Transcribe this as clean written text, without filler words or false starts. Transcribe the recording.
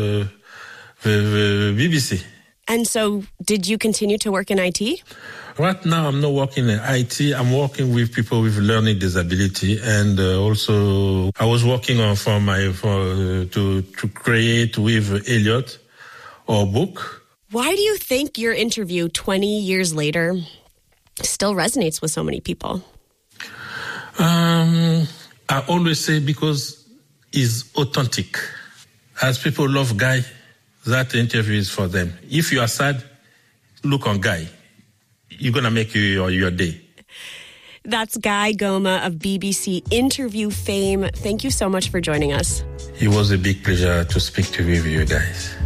the BBC. And so did you continue to work in IT? Right now, I'm not working in IT. I'm working with people with learning disability, and also I was working on to create with Elliot a book. Why do you think your interview 20 years later still resonates with so many people? I always say because it's authentic. As people love Guy, that interview is for them. If you are sad, look on Guy. You're going to make your day. That's Guy Goma of BBC Interview fame. Thank you so much for joining us. It was a big pleasure to speak to you guys.